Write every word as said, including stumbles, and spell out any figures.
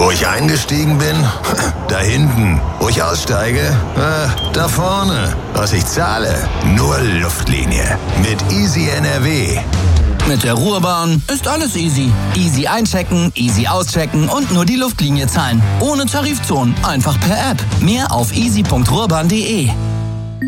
Wo ich eingestiegen bin? Da hinten. Wo ich aussteige? Äh, da vorne. Was ich zahle? Nur Luftlinie. Mit Easy N R W. Mit der Ruhrbahn ist alles easy. Easy einchecken, easy auschecken und nur die Luftlinie zahlen. Ohne Tarifzonen, einfach per App. Mehr auf easy punkt ruhrbahn punkt de.